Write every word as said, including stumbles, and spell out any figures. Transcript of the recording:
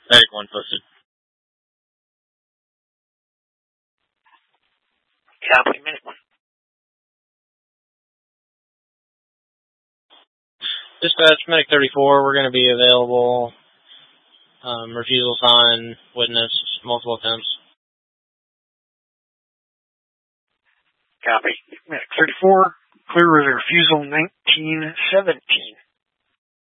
Medic one posted. Copy, Medic one. Dispatch, Medic thirty-four, we're going to be available. Um, refusal sign, witness, multiple attempts. Copy. Medic thirty-four, clear with a refusal nineteen seventeen.